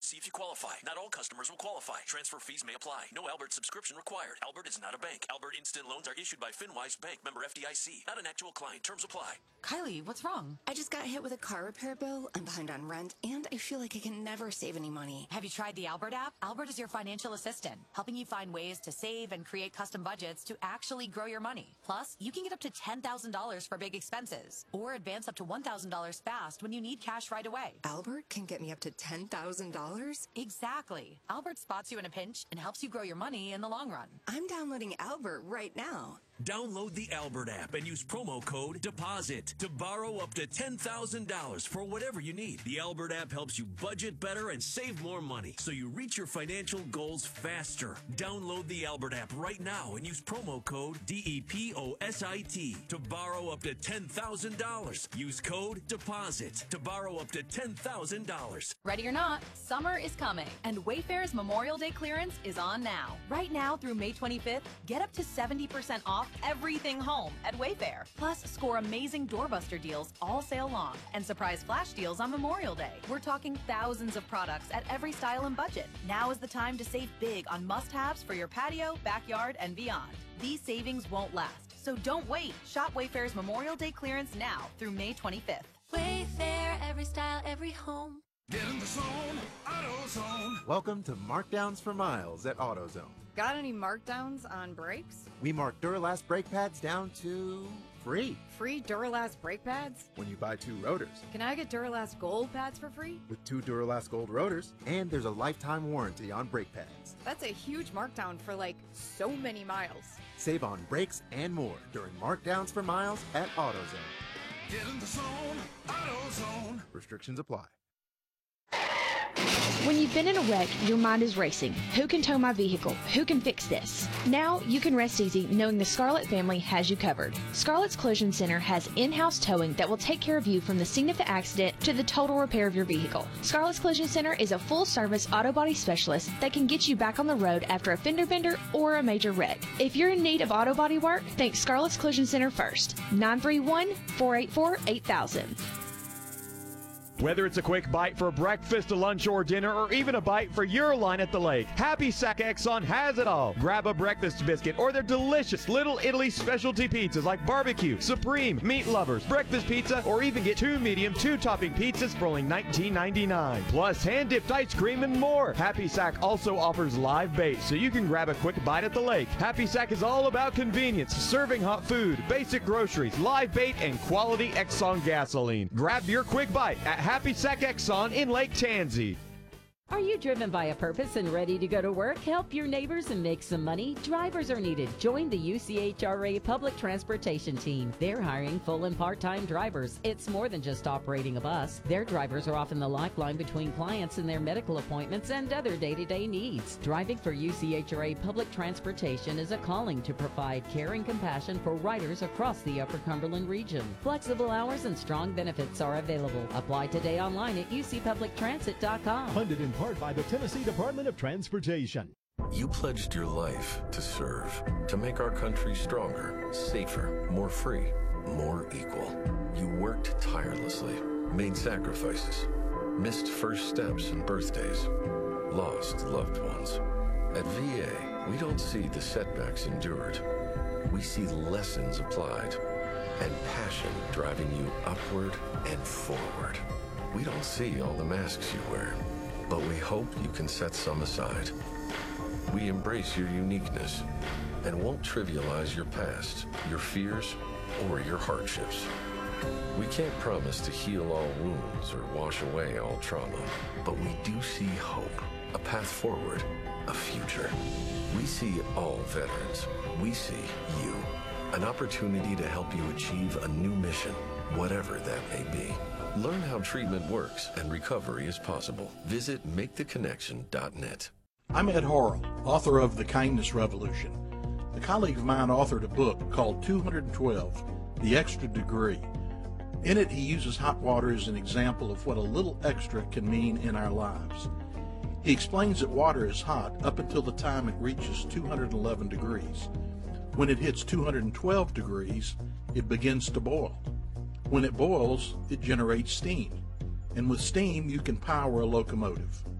See if you qualify. Not all customers will qualify. Transfer fees may apply. No Albert subscription required. Albert is not a bank. Albert Instant Loans are issued by FinWise Bank, member FDIC. Not an actual client. Terms apply. Kylie, what's wrong? I just got hit with a car repair bill. I'm behind on rent, and I feel like I can never save any money. Have you tried the Albert app? Albert is your financial assistant, helping you find ways to save and create custom budgets to actually grow your money. Plus, you can get up to $10,000 for big expenses, or advance up to $1,000 fast when you need cash right away. Albert can get me up to $10,000? Exactly. Albert spots you in a pinch and helps you grow your money in the long run. I'm downloading Albert right now. Download the Albert app and use promo code DEPOSIT to borrow up to $10,000 for whatever you need. The Albert app helps you budget better and save more money so you reach your financial goals faster. Download the Albert app right now and use promo code DEPOSIT to borrow up to $10,000. Use code DEPOSIT to borrow up to $10,000. Ready or not, summer is coming, and Wayfair's Memorial Day clearance is on now. Right now through May 25th, get up to 70% off everything home at Wayfair. Plus, score amazing doorbuster deals all sale long and surprise flash deals on Memorial Day. We're talking thousands of products at every style and budget. Now is the time to save big on must-haves for your patio, backyard, and beyond. These savings won't last, so don't wait. Shop Wayfair's Memorial Day clearance now through May 25th. Wayfair, every style, every home. Get in the zone, AutoZone. Welcome to Markdowns for Miles at AutoZone. Got any markdowns on brakes? We mark Duralast brake pads down to free. Free Duralast brake pads? When you buy 2 rotors. Can I get Duralast Gold pads for free? With 2 Duralast Gold rotors, and there's a lifetime warranty on brake pads. That's a huge markdown for like so many miles. Save on brakes and more during Markdowns for Miles at AutoZone. Get in the zone, AutoZone. Restrictions apply. When you've been in a wreck, your mind is racing. Who can tow my vehicle? Who can fix this? Now you can rest easy knowing the Scarlett family has you covered. Scarlett's Collision Center has in-house towing that will take care of you from the scene of the accident to the total repair of your vehicle. Scarlett's Collision Center is a full-service auto body specialist that can get you back on the road after a fender bender or a major wreck. If you're in need of auto body work, think Scarlett's Collision Center first. 931-484-8000. Whether it's a quick bite for breakfast, lunch, or dinner, or even a bite for your line at the lake, Happy Sack Exxon has it all. Grab a breakfast biscuit or their delicious Little Italy specialty pizzas like barbecue, supreme, meat lovers, breakfast pizza, or even get 2 medium, 2-topping pizzas for only $19.99. Plus hand-dipped ice cream and more. Happy Sack also offers live bait, so you can grab a quick bite at the lake. Happy Sack is all about convenience, serving hot food, basic groceries, live bait, and quality Exxon gasoline. Grab your quick bite at Happy Sack Exxon in Lake Tansy. Are you driven by a purpose and ready to go to work? Help your neighbors and make some money? Drivers are needed. Join the UCHRA Public Transportation Team. They're hiring full and part-time drivers. It's more than just operating a bus. Their drivers are often the lifeline between clients and their medical appointments and other day-to-day needs. Driving for UCHRA Public Transportation is a calling to provide care and compassion for riders across the Upper Cumberland region. Flexible hours and strong benefits are available. Apply today online at ucpublictransit.com. Funded in part by the Tennessee Department of Transportation. You pledged your life to serve, to make our country stronger, safer, more free, more equal. You worked tirelessly, made sacrifices, missed first steps and birthdays, lost loved ones. At VA, we don't see the setbacks endured. We see lessons applied and passion driving you upward and forward. We don't see all the masks you wear, but we hope you can set some aside. We embrace your uniqueness and won't trivialize your past, your fears, or your hardships. We can't promise to heal all wounds or wash away all trauma, but we do see hope, a path forward, a future. We see all veterans. We see you. An opportunity to help you achieve a new mission, whatever that may be. Learn how treatment works and recovery is possible. Visit MakeTheConnection.net. I'm Ed Horrell, author of The Kindness Revolution. A colleague of mine authored a book called 212, The Extra Degree. In it, he uses hot water as an example of what a little extra can mean in our lives. He explains that water is hot up until the time it reaches 211 degrees. When it hits 212 degrees, it begins to boil. When it boils, it generates steam. And with steam, you can power a locomotive.